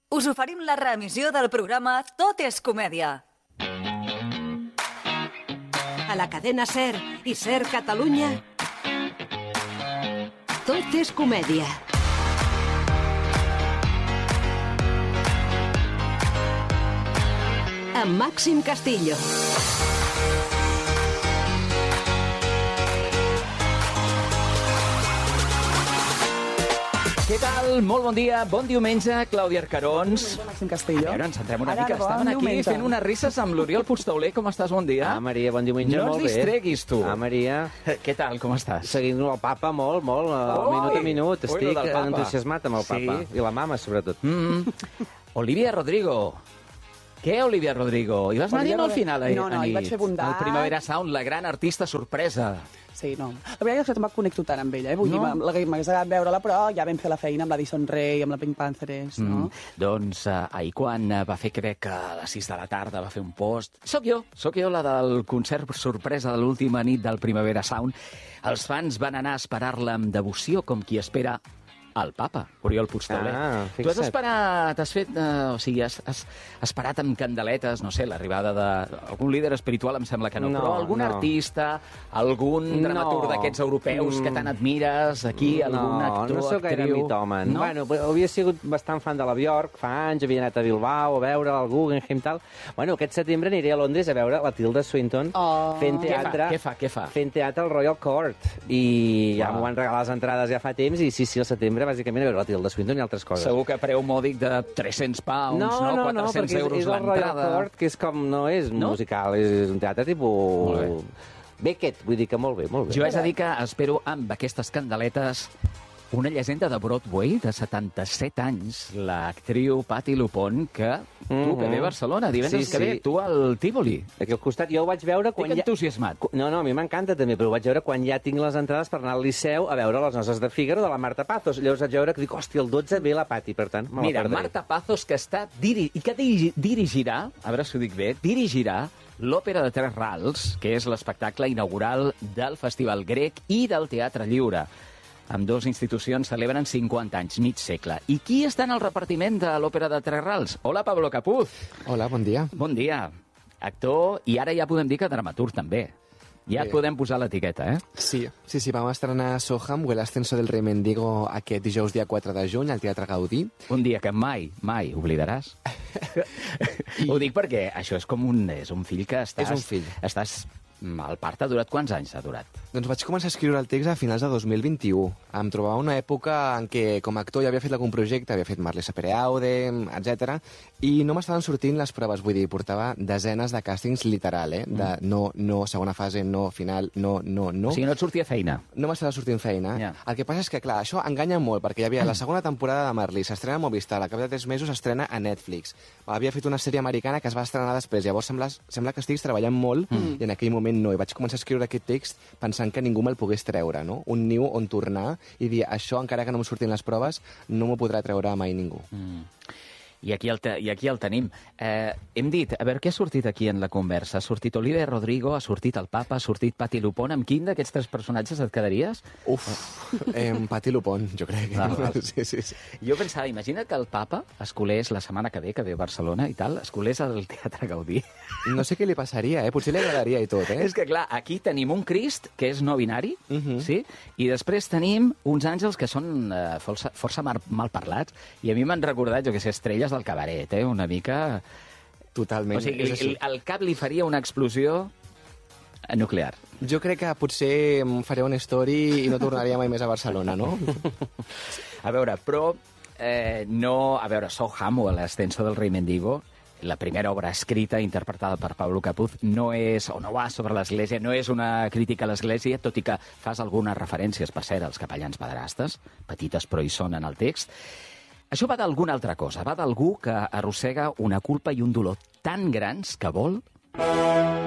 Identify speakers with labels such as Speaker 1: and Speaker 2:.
Speaker 1: us oferim la reemissió del programa Tot és comèdia.
Speaker 2: A la cadena SER i SER Catalunya, Tot és comèdia. Amb Màxim Castillo.
Speaker 3: Què tal? Molt bon dia, bon diumenge, Clàudia Arcarons.
Speaker 4: Bon Màxim Castillo.
Speaker 3: A veure, ens centrem una
Speaker 4: Ara,
Speaker 3: mica.
Speaker 4: bon
Speaker 3: Estaven aquí
Speaker 4: diumenge.
Speaker 3: fent unes risses amb l'Oriol Puigtauler. Com estàs? Bon dia.
Speaker 5: Maria, bon diumenge,
Speaker 3: No
Speaker 5: molt
Speaker 3: ens
Speaker 5: bé.
Speaker 3: distreguis, tu.
Speaker 5: Maria,
Speaker 3: Què tal? Com estàs?
Speaker 5: seguint el papa molt, minut a minut.
Speaker 3: Ui,
Speaker 5: Estic
Speaker 3: lo del papa.
Speaker 5: entusiasmat amb el papa.
Speaker 3: Sí.
Speaker 5: I la mama, sobretot.
Speaker 3: Olivia Rodrigo. Què, Olivia Rodrigo? Hi vas anar
Speaker 4: Olivia
Speaker 3: al
Speaker 4: Rodrigo.
Speaker 3: final,
Speaker 4: No, hi vaig fer bondat.
Speaker 3: El Primavera Sound, la gran artista sorpresa.
Speaker 4: Sí, no. La veritat és que tampoc connecto tant amb ella, Vull
Speaker 3: No?
Speaker 4: dir, m'hagués agradat veure-la, però ja vam fer la feina amb la Addison Rae, amb la Pink Panthers, no?
Speaker 3: Doncs ahir quan va fer, crec que a les 6 de la tarda, va fer un post. Soc jo la del concert sorpresa de l'última nit del Primavera Sound. Els fans van anar a esperar-la amb devoció, com qui espera el papa, Oriol Puigtauler. Tu has
Speaker 5: fixa't.
Speaker 3: esperat, has fet, has esperat amb candeletes, no sé, l'arribada d'algun líder espiritual, em sembla que no,
Speaker 5: No,
Speaker 3: però algun
Speaker 5: no.
Speaker 3: artista, algun dramaturg
Speaker 5: No.
Speaker 3: d'aquests europeus que tant admires, aquí, algun actor,
Speaker 5: no sóc gaire
Speaker 3: actriu...
Speaker 5: mitòman.
Speaker 3: No?
Speaker 5: Bueno, havia sigut bastant fan de la Bjork, fa anys, havia anat a Bilbao a veure el Guggenheim, tal. Bueno, aquest setembre aniré a Londres a veure la Tilda Swinton fent teatre.
Speaker 3: Què fa?
Speaker 5: Fent teatre al Royal Court. I ja
Speaker 3: Uau.
Speaker 5: m'ho van regalar les entrades ja fa temps, i sí, al setembre, bàsicament, a veure la Tilda Swinton i altres coses.
Speaker 3: Segur que preu mòdic de 300 pounds, no? 400
Speaker 5: perquè
Speaker 3: euros
Speaker 5: és el Royal
Speaker 3: l'entrada.
Speaker 5: Court, que és com, no és
Speaker 3: No?
Speaker 5: musical, és un teatre tipus...
Speaker 3: Molt bé.
Speaker 5: Beckett, vull dir que molt bé, molt bé.
Speaker 3: Jo haig de dir que espero amb aquestes candeletes una llegenda de Broadway de 77 anys, l'actriu Patti LuPone, que tu que ve a Barcelona, divendres
Speaker 5: Sí,
Speaker 3: que ve,
Speaker 5: sí.
Speaker 3: tu al Tívoli.
Speaker 5: Aquí al costat, jo ho vaig veure quan
Speaker 3: Estic entusiasmat.
Speaker 5: No, a mi m'encanta també, però ho vaig veure quan ja tinc les entrades per anar al Liceu a veure les noces de Fígaro de la Marta Pazos. Llavors vaig veure que dic, hòstia, el 12 ve la Patti, per tant, me la
Speaker 3: Mira,
Speaker 5: perdré.
Speaker 3: Marta Pazos, que està dirigirà, a veure si ho dic bé, dirigirà l'Òpera de Tres Rals, que és l'espectacle inaugural del Festival Grec i del Teatre Lliure. Ambdós institucions celebren 50 anys, mig segle. I qui està en el repartiment de l'Òpera de Tres Rals? Hola, Pablo Capuz.
Speaker 6: Hola, bon dia.
Speaker 3: Bon dia. Actor, i ara ja podem dir que dramaturg també. Ja et
Speaker 6: Bé.
Speaker 3: podem posar l'etiqueta, eh?
Speaker 6: Sí, vam estrenar Soham o el ascenso del rei Mendigo aquest dijous dia 4 de juny al Teatre Gaudí.
Speaker 3: Un dia que mai oblidaràs. Ho dic perquè això és com és un fill que estàs...
Speaker 6: És un fill.
Speaker 3: El part ha durat quants anys ha durat?
Speaker 6: Doncs vaig començar a escriure el text a finals de 2021. Em trobava una època en què, com a actor, ja havia fet algun projecte, havia fet Marley Sapereaude, etc. I no m'estaven sortint les proves, vull dir, portava desenes de càstings literal, de no, segona fase, no, final, no.
Speaker 3: O sigui, no et sortia feina.
Speaker 6: No m'estava sortint feina.
Speaker 3: Ja.
Speaker 6: El que passa és que, clar, això enganya molt, perquè hi havia la segona temporada de Marley, s'estrena a Movistar, al cap de 3 mesos s'estrena a Netflix. Havia fet una sèrie americana que es va estrenar després, llavors sembla que estiguis treballant molt, i en aquell moment no. I vaig començar a escriure aquest text pensant que ningú me'l pogués treure, no? Un niu on tornar i dir, això, encara que no em surtin les proves, no m'ho podrà treure mai ningú.
Speaker 3: I aquí el tenim. Hem dit, a veure, què ha sortit aquí en la conversa? Ha sortit Olivia Rodrigo, ha sortit el Papa, ha sortit Patti LuPone. Amb quin d'aquests 3 personatges et quedaries?
Speaker 6: Patti LuPone, jo crec.
Speaker 3: Val.
Speaker 6: Sí.
Speaker 3: Jo pensava, imagina que el Papa es colés la setmana que ve a Barcelona i tal, es colés al Teatre Gaudí.
Speaker 6: No sé què li passaria, Potser li agradaria i tot,
Speaker 3: És que, clar, aquí tenim un Crist, que és no binari, sí? I després tenim uns àngels que són força mal parlats, i a mi m'han recordat, jo que sé, estrelles del cabaret, una mica...
Speaker 6: Totalment.
Speaker 3: O sigui,
Speaker 6: és així.
Speaker 3: el cap li faria una explosió nuclear.
Speaker 6: Jo crec que potser em faria una story i no tornaria mai més a Barcelona, no?
Speaker 3: A veure, però A veure, Soham o l'ascenso del rei Mendigo, la primera obra escrita interpretada per Pablo Capuz, no va sobre l'Església, no és una crítica a l'Església, tot i que fas algunes referències, per cert, als capellans pederastes, petites però hi són en el text. Això va d'alguna altra cosa, va d'algú que arrossega una culpa i un dolor tan grans que vol